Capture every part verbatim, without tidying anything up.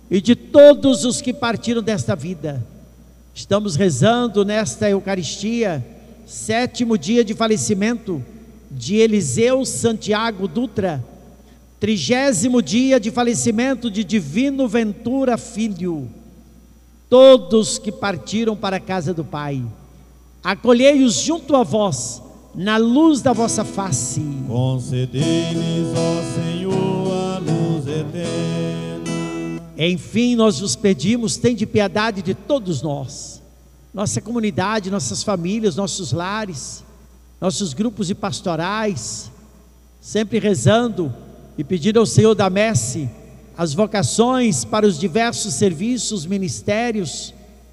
e de todos os que partiram desta vida. Estamos rezando nesta Eucaristia, sétimo dia de falecimento de Eliseu Santiago Dutra, trigésimo dia de falecimento de Divino Ventura Filho. Todos que partiram para a casa do Pai, acolhei-os junto a vós, na luz da vossa face. Concedei-lhes, ó Senhor, a luz eterna. Enfim, nós vos pedimos, tende piedade de todos nós, nossa comunidade, nossas famílias, nossos lares, nossos grupos de pastorais, sempre rezando e pedindo ao Senhor da messe as vocações para os diversos serviços, ministérios,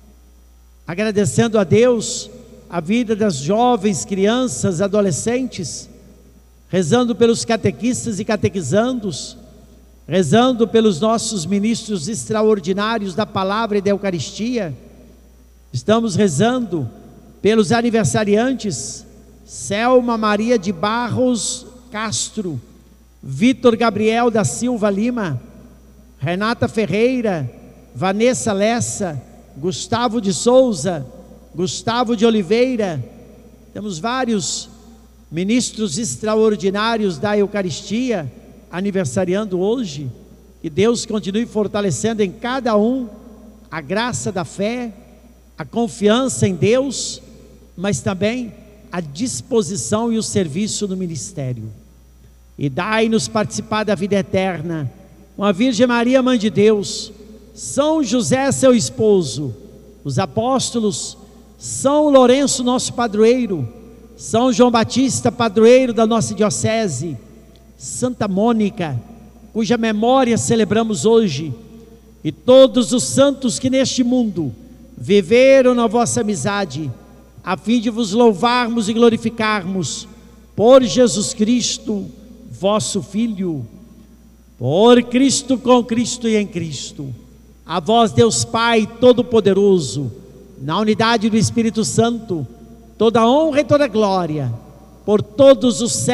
agradecendo a Deus a vida das jovens, crianças, adolescentes, rezando pelos catequistas e catequizandos, rezando pelos nossos ministros extraordinários da palavra e da Eucaristia. Estamos rezando pelos aniversariantes: Selma Maria de Barros Castro, Vitor Gabriel da Silva Lima, Renata Ferreira, Vanessa Lessa, Gustavo de Souza, Gustavo de Oliveira. Temos vários ministros extraordinários da Eucaristia aniversariando hoje. Que Deus continue fortalecendo em cada um a graça da fé, a confiança em Deus, mas também a disposição e o serviço no ministério. E dai-nos participar da vida eterna com a Virgem Maria, Mãe de Deus, São José, seu esposo, os apóstolos, São Lourenço, nosso padroeiro, São João Batista, padroeiro da nossa diocese, Santa Mônica, cuja memória celebramos hoje, e todos os santos que neste mundo viveram na vossa amizade, a fim de vos louvarmos e glorificarmos, por Jesus Cristo, vosso Filho. Por Cristo, com Cristo e em Cristo, a vós, Deus Pai Todo-Poderoso, na unidade do Espírito Santo, toda honra e toda glória, por todos os séculos